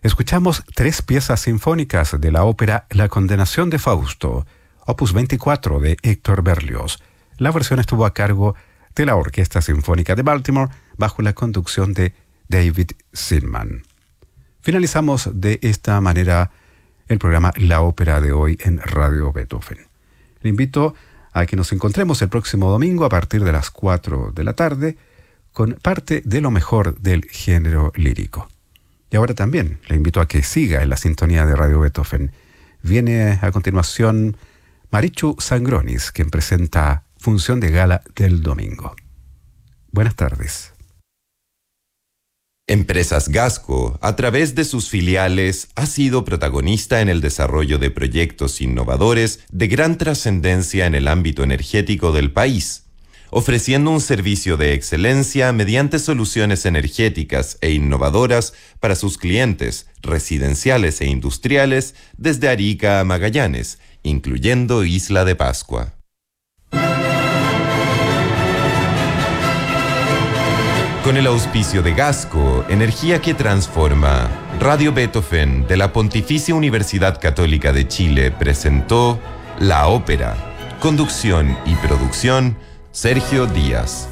Escuchamos 3 piezas sinfónicas de la ópera La Condenación de Fausto, opus 24 de Héctor Berlioz. La versión estuvo a cargo de la Orquesta Sinfónica de Baltimore bajo la conducción de David Zinman. Finalizamos de esta manera el programa La Ópera de hoy en Radio Beethoven. Le invito a que nos encontremos el próximo domingo a partir de las 4 de la tarde con parte de lo mejor del género lírico. Y ahora también le invito a que siga en la sintonía de Radio Beethoven. Viene a continuación Marichu Sangronis, quien presenta Función de Gala del domingo. Buenas tardes. Empresas Gasco, a través de sus filiales, ha sido protagonista en el desarrollo de proyectos innovadores de gran trascendencia en el ámbito energético del país, ofreciendo un servicio de excelencia mediante soluciones energéticas e innovadoras para sus clientes residenciales e industriales desde Arica a Magallanes, incluyendo Isla de Pascua. Con el auspicio de Gasco, energía que transforma, Radio Beethoven de la Pontificia Universidad Católica de Chile presentó La Ópera. Conducción y producción, Sergio Díaz.